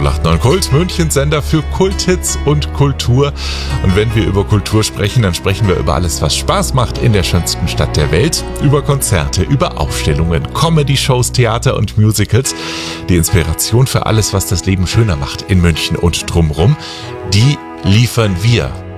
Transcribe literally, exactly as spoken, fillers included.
null acht neun Kult, Münchens Sender für Kulthits und Kultur. Und wenn wir über Kultur sprechen, dann sprechen wir über alles, was Spaß macht in der schönsten Stadt der Welt. Über Konzerte, über Aufstellungen, Comedy-Shows, Theater und Musicals. Die Inspiration für alles, was das Leben schöner macht in München und drumherum, die liefern wir.